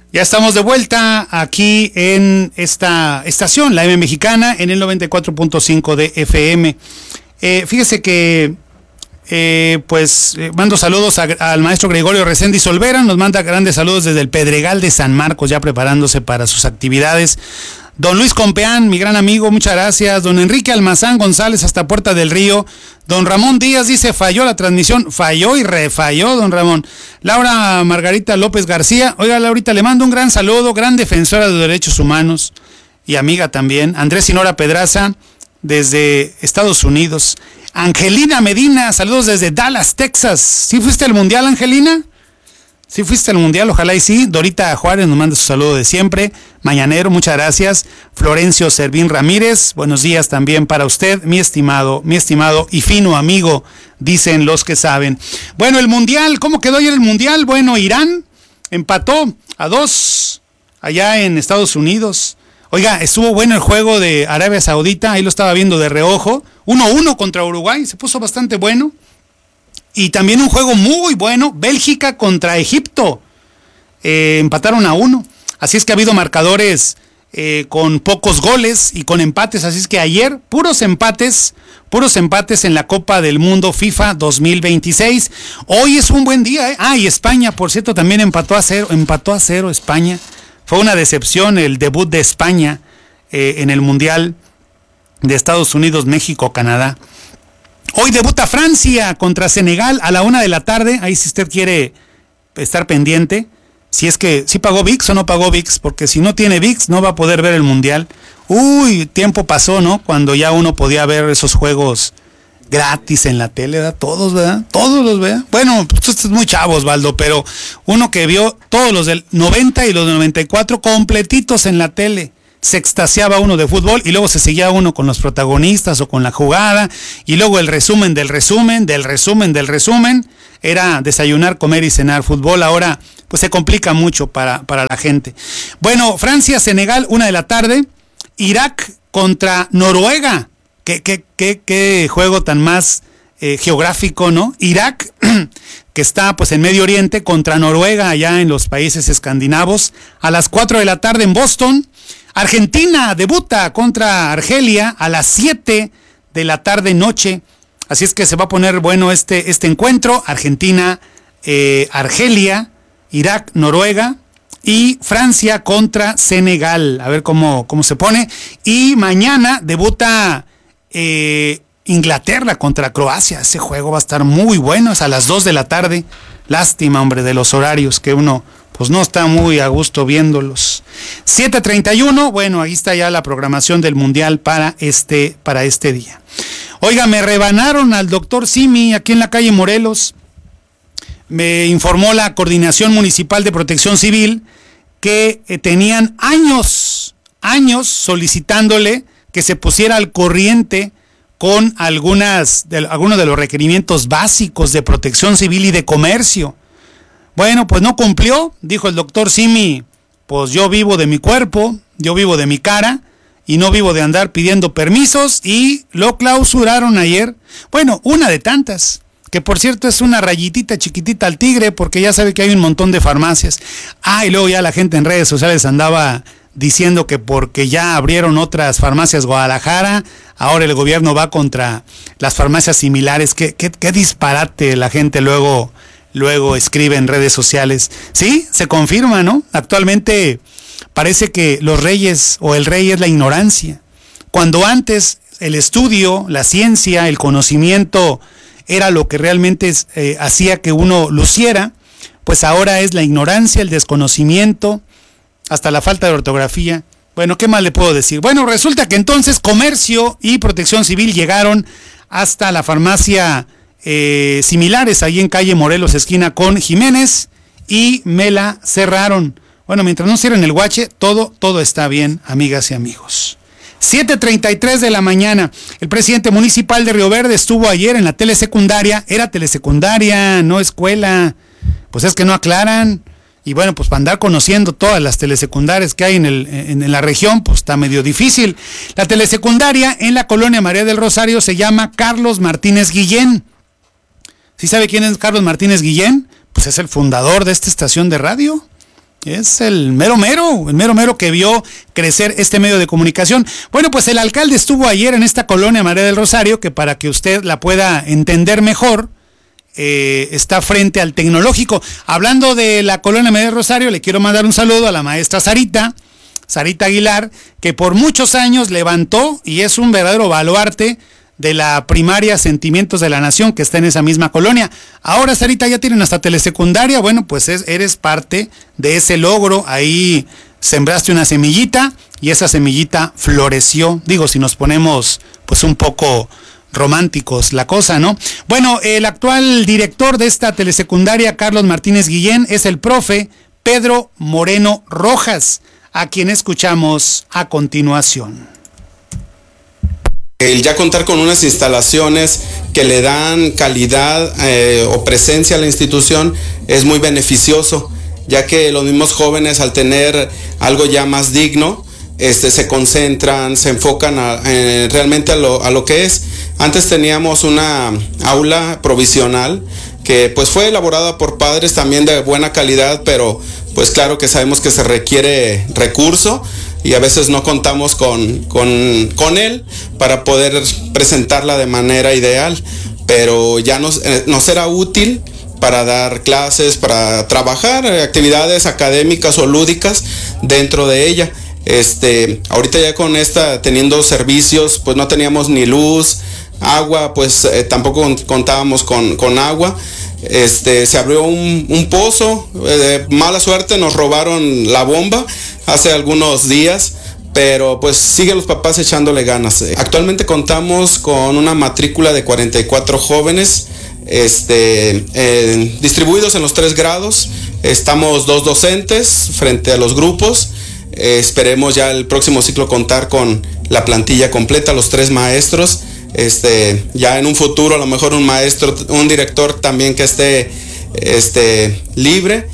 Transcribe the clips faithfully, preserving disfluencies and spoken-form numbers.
Ya estamos de vuelta aquí en esta estación, la M Mexicana, en el noventa y cuatro punto cinco de F M. Eh, fíjese que, eh, pues, eh, mando saludos a, al maestro Gregorio Reséndiz Olvera, nos manda grandes saludos desde el Pedregal de San Marcos, ya preparándose para sus actividades. Don Luis Compeán, mi gran amigo, muchas gracias. Don Enrique Almazán González hasta Puerta del Río. Don Ramón Díaz dice, falló la transmisión. Falló y refalló, don Ramón. Laura Margarita López García. Oiga, Laurita, le mando un gran saludo, gran defensora de derechos humanos y amiga también. Andrés Sinora Pedraza, desde Estados Unidos. Angelina Medina, saludos desde Dallas, Texas. ¿Sí fuiste al Mundial, Angelina? Sí fuiste al Mundial, ojalá y sí. Dorita Juárez nos manda su saludo de siempre. Mañanero, muchas gracias. Florencio Servín Ramírez, buenos días también para usted, mi estimado, mi estimado y fino amigo, dicen los que saben. Bueno, el Mundial, ¿cómo quedó ayer el Mundial? Bueno, Irán empató a dos allá en Estados Unidos. Oiga, estuvo bueno el juego de Arabia Saudita, ahí lo estaba viendo de reojo. uno a uno contra Uruguay, se puso bastante bueno. Y también un juego muy bueno, Bélgica contra Egipto. Eh, empataron a uno. Así es que ha habido marcadores eh, con pocos goles y con empates. Así es que ayer, puros empates, puros empates en la Copa del Mundo FIFA dos mil veintiséis. Hoy es un buen día, ¿eh? Ah, y España, por cierto, también empató a cero, empató a cero España. Fue una decepción el debut de España eh, en el Mundial de Estados Unidos, México, Canadá. Hoy debuta Francia contra Senegal a la una de la tarde. Ahí si usted quiere estar pendiente. Si es que, si pagó V I X o no pagó V I X. Porque si no tiene V I X no va a poder ver el Mundial. Uy, tiempo pasó, ¿no? Cuando ya uno podía ver esos juegos gratis en la tele, ¿verdad? Todos, ¿verdad? Todos los, ¿verdad? Bueno, pues usted es muy chavo, Osvaldo, pero uno que vio todos los del noventa y los del noventa y cuatro completitos en la tele. Se extasiaba uno de fútbol y luego se seguía uno con los protagonistas o con la jugada y luego el resumen del resumen, del resumen del resumen, era desayunar, comer y cenar fútbol. Ahora pues se complica mucho para, para la gente. Bueno, Francia, Senegal, una de la tarde, Irak contra Noruega, qué, qué, qué, qué juego tan más eh, geográfico, ¿no? Irak, que está pues en Medio Oriente, contra Noruega allá en los países escandinavos, a las cuatro de la tarde en Boston. Argentina debuta contra Argelia a las siete de la tarde noche. Así es que se va a poner bueno este, este encuentro. Argentina, eh, Argelia, Irak, Noruega y Francia contra Senegal. A ver cómo, cómo se pone. Y mañana debuta eh, Inglaterra contra Croacia. Ese juego va a estar muy bueno. Es a las dos de la tarde. Lástima, hombre, de los horarios que uno pues no está muy a gusto viéndolos. siete treinta y uno, bueno, ahí está ya la programación del Mundial para este, para este día. Oiga, me rebanaron al doctor Simi aquí en la calle Morelos. Me informó la Coordinación Municipal de Protección Civil que eh, tenían años, años solicitándole que se pusiera al corriente con algunas de, algunos de los requerimientos básicos de protección civil y de comercio. Bueno, pues no cumplió, dijo el doctor Simi, pues yo vivo de mi cuerpo, yo vivo de mi cara y no vivo de andar pidiendo permisos, y lo clausuraron ayer. Bueno, una de tantas, que por cierto es una rayitita chiquitita al tigre, porque ya sabe que hay un montón de farmacias. Ah, y luego ya la gente en redes sociales andaba diciendo que porque ya abrieron otras farmacias Guadalajara, ahora el gobierno va contra las farmacias similares. Qué, qué, qué disparate la gente luego... Luego escribe en redes sociales. Sí, se confirma, ¿no? Actualmente parece que los reyes o el rey es la ignorancia. Cuando antes el estudio, la ciencia, el conocimiento era lo que realmente eh, hacía que uno luciera, pues ahora es la ignorancia, el desconocimiento, hasta la falta de ortografía. Bueno, ¿qué más le puedo decir? Bueno, resulta que entonces Comercio y Protección Civil llegaron hasta la farmacia Eh, similares ahí en calle Morelos esquina con Jiménez y me la cerraron. Bueno, mientras no cierren el guache, todo, todo está bien, amigas y amigos. siete treinta y tres de la mañana. El presidente municipal de Río Verde estuvo ayer en la telesecundaria. Era telesecundaria, no escuela. Pues es que no aclaran. Y bueno, pues para andar conociendo todas las telesecundarias que hay en, el, en, en la región, pues está medio difícil. La telesecundaria en la colonia María del Rosario se llama Carlos Martínez Guillén. ¿Sí sabe quién es Carlos Martínez Guillén? Pues es el fundador de esta estación de radio. Es el mero mero, el mero mero que vio crecer este medio de comunicación. Bueno, pues el alcalde estuvo ayer en esta colonia María del Rosario, que para que usted la pueda entender mejor, eh, está frente al Tecnológico. Hablando de la colonia María del Rosario, le quiero mandar un saludo a la maestra Sarita, Sarita Aguilar, que por muchos años levantó y es un verdadero baluarte de la primaria Sentimientos de la Nación, que está en esa misma colonia. Ahora, Sarita, ya tienen hasta telesecundaria. Bueno, pues es, eres parte de ese logro. Ahí sembraste una semillita y esa semillita floreció. Digo, si nos ponemos pues un poco románticos la cosa, ¿no? Bueno, el actual director de esta telesecundaria, Carlos Martínez Guillén, es el profe Pedro Moreno Rojas, a quien escuchamos a continuación. El ya contar con unas instalaciones que le dan calidad eh, o presencia a la institución es muy beneficioso, ya que los mismos jóvenes, al tener algo ya más digno, este, se concentran, se enfocan a, eh, realmente a lo, a lo que es. Antes teníamos una aula provisional que pues fue elaborada por padres también de buena calidad, pero pues claro que sabemos que se requiere recurso y a veces no contamos con, con, con él para poder presentarla de manera ideal, pero ya nos, eh, nos será útil para dar clases, para trabajar actividades académicas o lúdicas dentro de ella. Este, ahorita ya con esta, teniendo servicios, pues no teníamos ni luz, agua, pues eh, tampoco contábamos con, con agua. Este, se abrió un, un pozo, eh, de mala suerte nos robaron la bomba hace algunos días, pero pues siguen los papás echándole ganas. Actualmente contamos con una matrícula de cuarenta y cuatro jóvenes, este, eh, distribuidos en los tres grados. Estamos dos docentes frente a los grupos. Eh, esperemos ya el próximo ciclo contar con la plantilla completa, los tres maestros. Este, ya en un futuro a lo mejor un maestro, un director también que esté este, libre.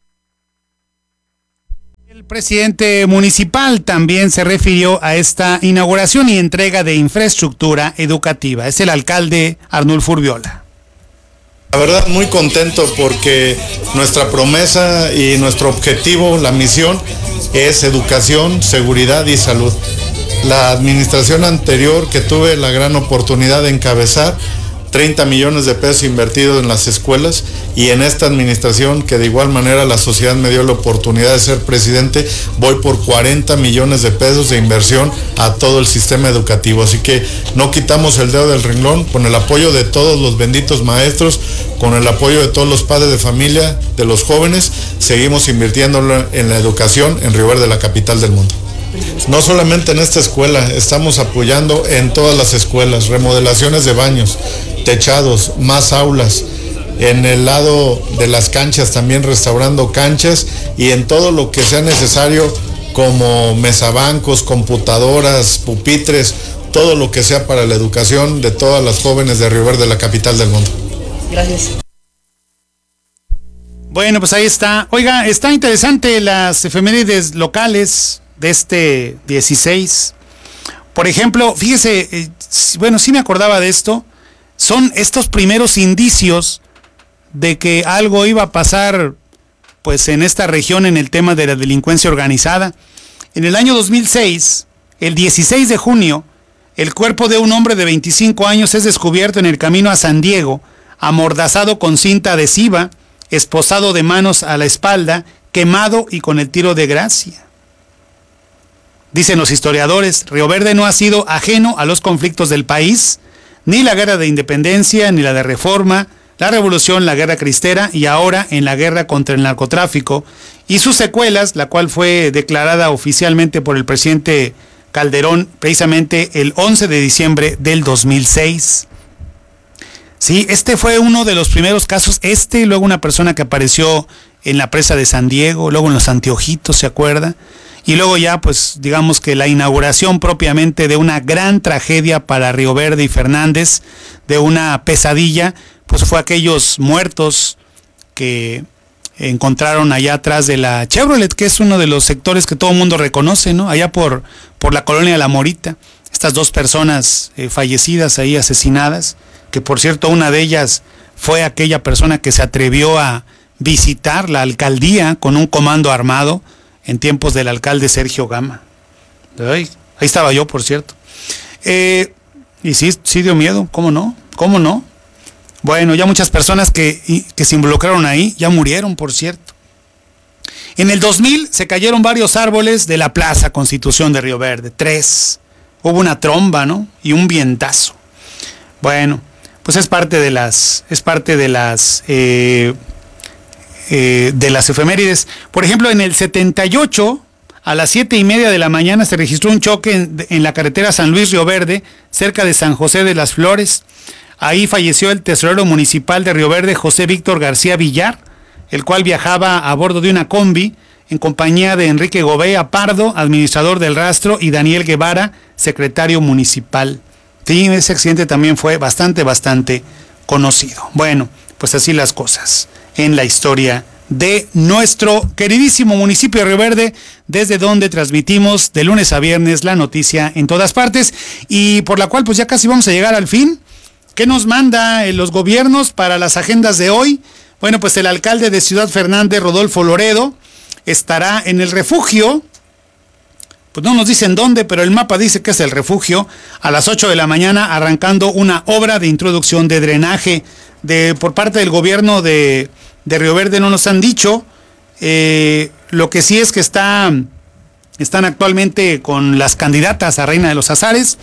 El presidente municipal también se refirió a esta inauguración y entrega de infraestructura educativa. Es el alcalde Arnulfo Urbiola. La verdad, muy contento porque nuestra promesa y nuestro objetivo, la misión, es educación, seguridad y salud. La administración anterior, que tuve la gran oportunidad de encabezar, treinta millones de pesos invertidos en las escuelas, y en esta administración, que de igual manera la sociedad me dio la oportunidad de ser presidente, voy por cuarenta millones de pesos de inversión a todo el sistema educativo. Así que no quitamos el dedo del renglón, con el apoyo de todos los benditos maestros, con el apoyo de todos los padres de familia, de los jóvenes, seguimos invirtiendo en la educación en Río Verde, la capital del mundo. No solamente en esta escuela, estamos apoyando en todas las escuelas, remodelaciones de baños, techados, más aulas, en el lado de las canchas también restaurando canchas, y en todo lo que sea necesario como mesabancos, computadoras, pupitres, todo lo que sea para la educación de todas las jóvenes de Río Verde, la capital del mundo. Gracias. Bueno, pues ahí está. Oiga, está interesante las efemérides locales de este dieciséis. Por ejemplo, fíjese, eh, bueno, sí me acordaba de esto, son estos primeros indicios de que algo iba a pasar pues en esta región en el tema de la delincuencia organizada. En el año dos mil seis, el dieciséis de junio, el cuerpo de un hombre de veinticinco años es descubierto en el camino a San Diego, amordazado con cinta adhesiva, esposado de manos a la espalda, quemado y con el tiro de gracia. Dicen los historiadores, Río Verde no ha sido ajeno a los conflictos del país, ni la guerra de independencia, ni la de reforma, la revolución, la guerra cristera y ahora en la guerra contra el narcotráfico y sus secuelas, la cual fue declarada oficialmente por el presidente Calderón precisamente el once de diciembre del dos mil seis. Sí, este fue uno de los primeros casos, este y luego una persona que apareció en la presa de San Diego, luego en los Anteojitos, ¿se acuerda? Y luego ya, pues, digamos que la inauguración propiamente de una gran tragedia para Río Verde y Fernández, de una pesadilla, pues fue aquellos muertos que encontraron allá atrás de la Chevrolet, que es uno de los sectores que todo el mundo reconoce, ¿no? Allá por, por la colonia La Morita, estas dos personas eh, fallecidas ahí, asesinadas, que por cierto una de ellas fue aquella persona que se atrevió a visitar la alcaldía con un comando armado en tiempos del alcalde Sergio Gama. Ay, ahí estaba yo, por cierto. Eh, y sí, sí dio miedo, ¿cómo no? ¿Cómo no? Bueno, ya muchas personas que, que se involucraron ahí ya murieron, por cierto. En el dos mil se cayeron varios árboles de la Plaza Constitución de Río Verde, tres. Hubo una tromba, ¿no? Y un vientazo. Bueno, pues es parte de las, es parte de las, eh, eh, de las efemérides. Por ejemplo, en el setenta y ocho, a las siete y media de la mañana se registró un choque en, en la carretera San Luis Río Verde, cerca de San José de las Flores. Ahí falleció el tesorero municipal de Río Verde, José Víctor García Villar, el cual viajaba a bordo de una combi en compañía de Enrique Gobea Pardo, administrador del rastro, y Daniel Guevara, secretario municipal. Sí, ese accidente también fue bastante, bastante conocido. Bueno, pues así las cosas en la historia de nuestro queridísimo municipio de Río Verde, desde donde transmitimos de lunes a viernes la noticia en todas partes, y por la cual pues ya casi vamos a llegar al fin. ¿Qué nos manda los gobiernos para las agendas de hoy? Bueno, pues el alcalde de Ciudad Fernández, Rodolfo Loredo, estará en el refugio, pues no nos dicen dónde, pero el mapa dice que es el refugio, a las ocho de la mañana, arrancando una obra de introducción de drenaje de, por parte del gobierno de, de Río Verde. No nos han dicho, eh, lo que sí es que está, están actualmente con las candidatas a Reina de los Azares.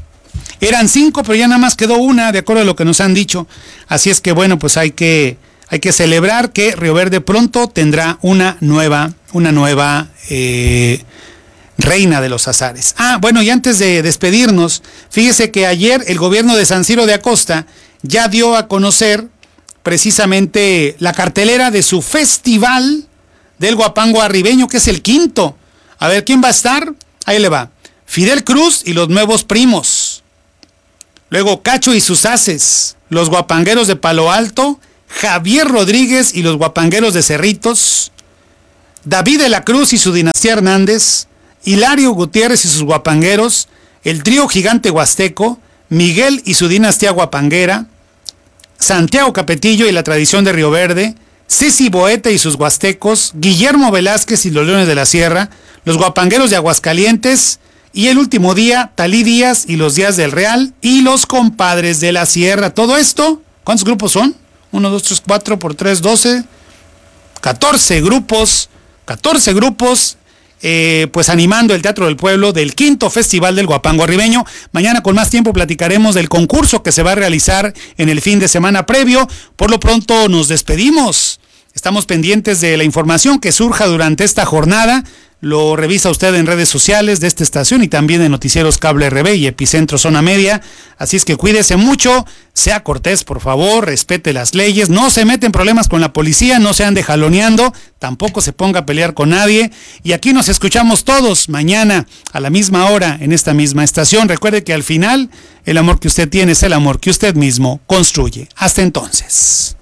Eran cinco, pero ya nada más quedó una, de acuerdo a lo que nos han dicho. Así es que bueno, pues hay que, hay que celebrar que Río Verde pronto tendrá una nueva, una nueva eh, Reina de los Azares. Ah, bueno, y antes de despedirnos, fíjese que ayer el gobierno de San Ciro de Acosta ya dio a conocer precisamente la cartelera de su festival del Guapango Arribeño, que es el quinto. A ver, ¿quién va a estar? Ahí le va. Fidel Cruz y los Nuevos Primos. Luego Cacho y sus Haces, los Guapangueros de Palo Alto, Javier Rodríguez y los Guapangueros de Cerritos, David de la Cruz y su Dinastía Hernández, Hilario Gutiérrez y sus Guapangueros, el trío Gigante Huasteco, Miguel y su Dinastía Guapanguera, Santiago Capetillo y la Tradición de Río Verde, Ceci Boeta y sus Huastecos, Guillermo Velázquez y los Leones de la Sierra, los Guapangueros de Aguascalientes, y el último día, Talí Díaz y los Díaz del Real y los Compadres de la Sierra. Todo esto, ¿cuántos grupos son? uno, dos, tres, cuatro por tres, doce, catorce grupos, catorce grupos, eh, pues animando el Teatro del Pueblo del quinto Festival del Guapango Arribeño. Mañana con más tiempo platicaremos del concurso que se va a realizar en el fin de semana previo. Por lo pronto nos despedimos. Estamos pendientes de la información que surja durante esta jornada. Lo revisa usted en redes sociales de esta estación y también en Noticieros Cable R B y Epicentro Zona Media. Así es que cuídese mucho, sea cortés, por favor, respete las leyes, no se mete en problemas con la policía, no se ande jaloneando, tampoco se ponga a pelear con nadie. Y aquí nos escuchamos todos mañana a la misma hora en esta misma estación. Recuerde que al final el amor que usted tiene es el amor que usted mismo construye. Hasta entonces.